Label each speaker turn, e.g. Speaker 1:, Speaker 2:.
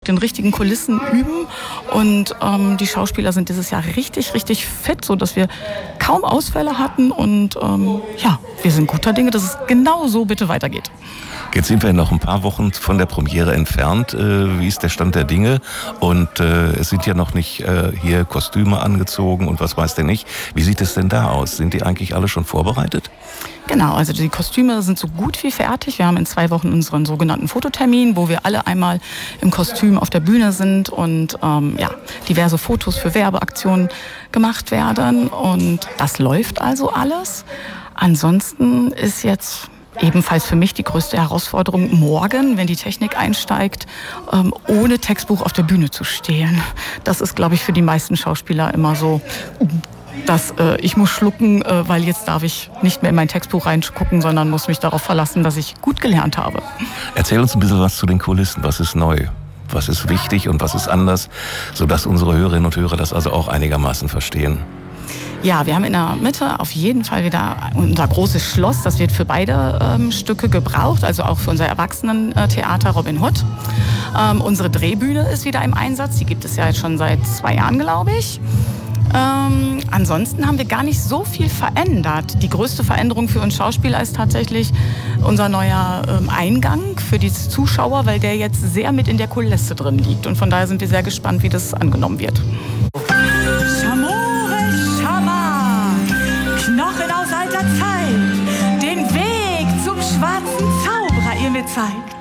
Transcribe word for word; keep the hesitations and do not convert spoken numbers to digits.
Speaker 1: den richtigen Kulissen üben. Und ähm, die Schauspieler sind dieses Jahr richtig, richtig fit, sodass wir kaum Ausfälle hatten. Und ähm, ja, wir sind guter Dinge, dass es genau so bitte weitergeht.
Speaker 2: Jetzt sind wir noch ein paar Wochen von der Premiere entfernt. Wie ist der Stand der Dinge? Und äh, es sind ja noch nicht äh, hier Kostüme angezogen und was weiß der nicht. Wie sieht es denn da aus? Sind die eigentlich alle schon vorbereitet?
Speaker 1: Genau, also die Kostüme sind so gut wie fertig. Wir haben in zwei Wochen unseren sogenannten Fototermin, wo wir alle einmal im Kostüm auf der Bühne sind und ähm, ja, diverse Fotos für Werbeaktionen gemacht werden. Und das läuft also alles. Ansonsten ist jetzt ebenfalls für mich die größte Herausforderung morgen, wenn die Technik einsteigt, ähm, ohne Textbuch auf der Bühne zu stehen. Das ist, glaube ich, für die meisten Schauspieler immer so, dass äh, ich muss schlucken, äh, weil jetzt darf ich nicht mehr in mein Textbuch reingucken, sondern muss mich darauf verlassen, dass ich gut gelernt habe.
Speaker 2: Erzähl uns ein bisschen was zu den Kulissen. Was ist neu? Was ist wichtig und was ist anders, sodass unsere Hörerinnen und Hörer das also auch einigermaßen verstehen?
Speaker 1: Ja, wir haben in der Mitte auf jeden Fall wieder unser großes Schloss. Das wird für beide ähm, Stücke gebraucht, also auch für unser Erwachsenentheater Robin Hood. Ähm, unsere Drehbühne ist wieder im Einsatz. Die gibt es ja jetzt schon seit zwei Jahren, glaube ich. Ähm, ansonsten haben wir gar nicht so viel verändert. Die größte Veränderung für uns Schauspieler ist tatsächlich unser neuer ähm, Eingang für die Zuschauer, weil der jetzt sehr mit in der Kulisse drin liegt. Und von daher sind wir sehr gespannt, wie das angenommen wird.
Speaker 3: Knochen aus alter Zeit, den Weg zum schwarzen Zauberer ihr mir zeigt.